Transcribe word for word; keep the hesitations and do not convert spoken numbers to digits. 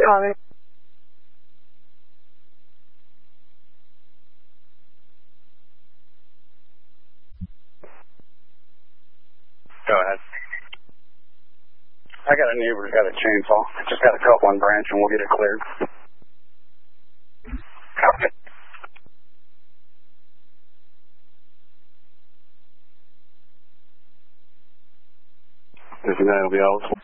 Copy. Go ahead. I got a neighbor who's got a chainsaw. Just got to cut one branch and we'll get it cleared. Copy. This guy will be out.